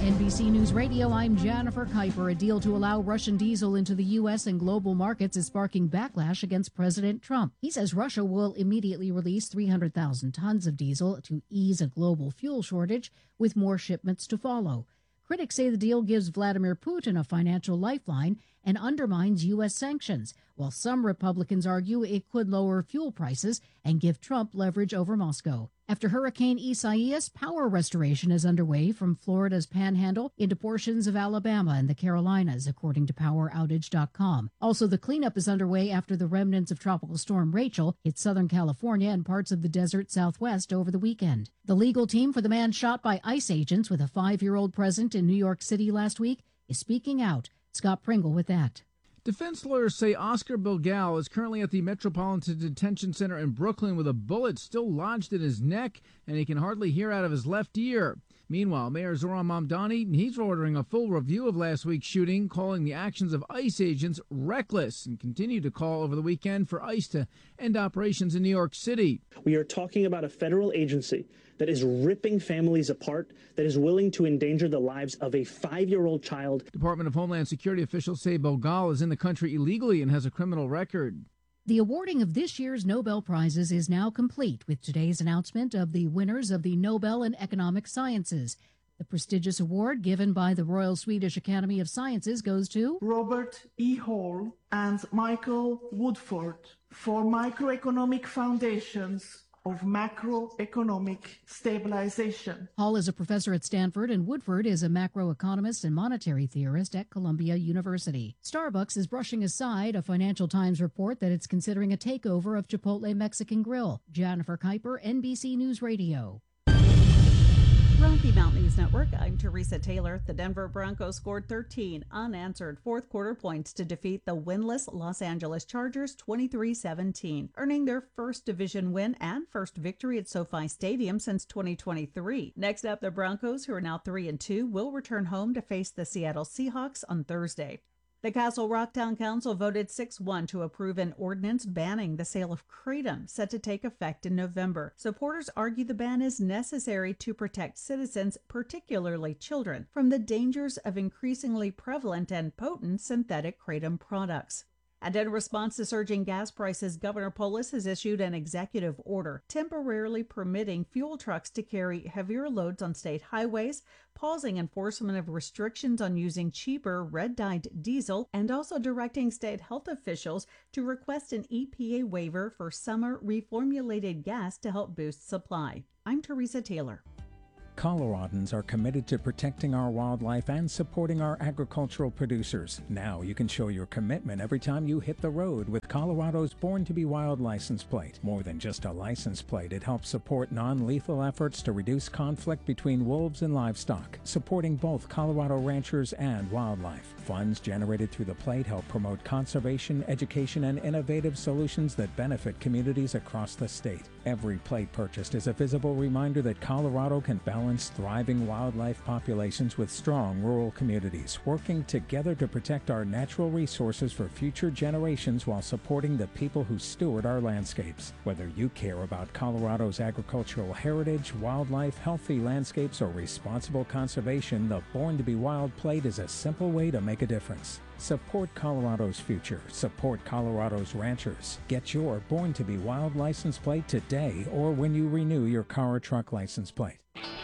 NBC News Radio, I'm Jennifer Kuiper. A deal to allow Russian diesel into the U.S. and global markets is sparking backlash against President Trump. He says Russia will immediately release 300,000 tons of diesel to ease a global fuel shortage, with more shipments to follow. Critics say the deal gives Vladimir Putin a financial lifeline and undermines U.S. sanctions, while some Republicans argue it could lower fuel prices and give Trump leverage over Moscow. After Hurricane Isaias, power restoration is underway from Florida's Panhandle into portions of Alabama and the Carolinas, according to PowerOutage.com. Also, the cleanup is underway after the remnants of Tropical Storm Rachel hit Southern California and parts of the desert Southwest over the weekend. The legal team for the man shot by ICE agents with a 5-year-old present in New York City last week is speaking out. Scott Pringle with that. Defense lawyers say Oscar Bilgal is currently at the Metropolitan Detention Center in Brooklyn with a bullet still lodged in his neck, and he can hardly hear out of his left ear. Meanwhile, Mayor Zohran Mamdani, he's ordering a full review of last week's shooting, calling the actions of ICE agents reckless, and continued to call over the weekend for ICE to end operations in New York City. We are talking about a federal agency that is ripping families apart, that is willing to endanger the lives of a 5-year-old child. Department of Homeland Security officials say Bilgal is in the country illegally and has a criminal record. The awarding of this year's Nobel Prizes is now complete with today's announcement of the winners of the Nobel in Economic Sciences. The prestigious award given by the Royal Swedish Academy of Sciences goes to Robert E. Hall and Michael Woodford for microeconomic foundations of macroeconomic stabilization. Hall is a professor at Stanford, and Woodford is a macroeconomist and monetary theorist at Columbia University. Starbucks is brushing aside a Financial Times report that it's considering a takeover of Chipotle Mexican Grill. Jennifer Kuiper, NBC News Radio. Rocky Mountain News Network, I'm Teresa Taylor. The Denver Broncos scored 13 unanswered fourth-quarter points to defeat the winless Los Angeles Chargers 23-17, earning their first division win and first victory at SoFi Stadium since 2023. Next up, the Broncos, who are now 3-2, will return home to face the Seattle Seahawks on Thursday. The Castle Rock Town Council voted 6-1 to approve an ordinance banning the sale of kratom, set to take effect in November. Supporters argue the ban is necessary to protect citizens, particularly children, from the dangers of increasingly prevalent and potent synthetic kratom products. And in response to surging gas prices, Governor Polis has issued an executive order temporarily permitting fuel trucks to carry heavier loads on state highways, pausing enforcement of restrictions on using cheaper red-dyed diesel, and also directing state health officials to request an EPA waiver for summer reformulated gas to help boost supply. I'm Teresa Taylor. Coloradans are committed to protecting our wildlife and supporting our agricultural producers. Now you can show your commitment every time you hit the road with Colorado's Born to be Wild license plate. More than just a license plate, it helps support non-lethal efforts to reduce conflict between wolves and livestock, supporting both Colorado ranchers and wildlife. Funds generated through the plate help promote conservation, education, and innovative solutions that benefit communities across the state. Every plate purchased is a visible reminder that Colorado can balance thriving wildlife populations with strong rural communities, working together to protect our natural resources for future generations while supporting the people who steward our landscapes. Whether you care about Colorado's agricultural heritage, wildlife, healthy landscapes, or responsible conservation, the Born to be Wild plate is a simple way to make a difference. Support Colorado's future. Support Colorado's ranchers. Get your Born to be Wild license plate today or when you renew your car or truck license plate.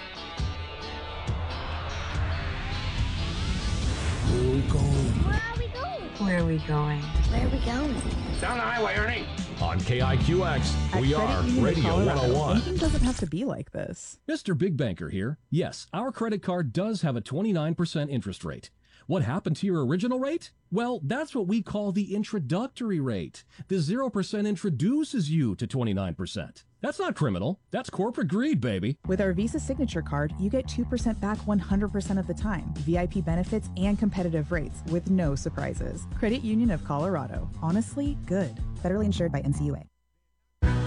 Where are we going? Where are we going? Where are we going? Where are we going? Down the highway, Ernie. On KIQX, we are Radio 101. Banking doesn't have to be like this. Mr. Big Banker here. Yes, our credit card does have a 29% interest rate. What happened to your original rate? Well, that's what we call the introductory rate. The 0% introduces you to 29%. That's not criminal. That's corporate greed, baby. With our Visa Signature Card, you get 2% back 100% of the time. VIP benefits and competitive rates with no surprises. Credit Union of Colorado. Honestly, good. Federally insured by NCUA.